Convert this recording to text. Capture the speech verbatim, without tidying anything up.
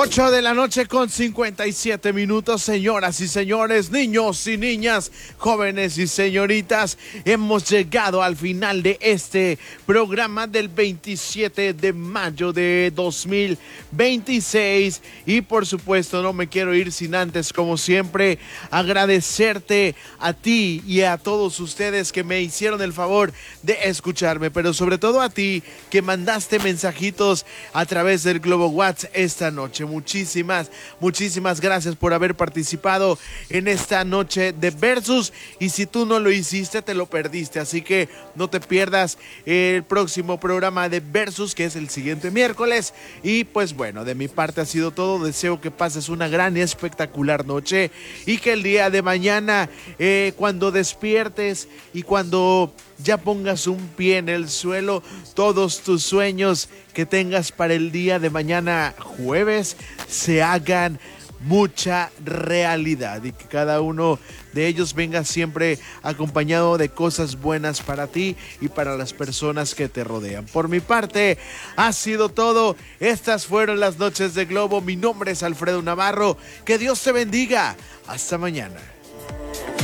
ocho de la noche con cincuenta y siete minutos, señoras y señores, niños y niñas, jóvenes y señoritas, hemos llegado al final de este programa del veintisiete de mayo de dos mil veintiséis y por supuesto no me quiero ir sin antes, como siempre, agradecerte a ti y a todos ustedes que me hicieron el favor de escucharme, pero sobre todo a ti que mandaste mensajitos a través del Globo WhatsApp esta noche. Muchísimas, muchísimas gracias por haber participado en esta noche de Versus, y si tú no lo hiciste, te lo perdiste, así que no te pierdas el próximo programa de Versus, que es el siguiente miércoles. Y pues bueno, de mi parte ha sido todo. Deseo que pases una gran y espectacular noche y que el día de mañana, eh, cuando despiertes y cuando ya pongas un pie en el suelo, todos tus sueños que tengas para el día de mañana jueves se hagan mucha realidad y que cada uno de ellos venga siempre acompañado de cosas buenas para ti y para las personas que te rodean. Por mi parte, ha sido todo. Estas fueron las noches de Globo. Mi nombre es Alfredo Navarro. Que Dios te bendiga. Hasta mañana.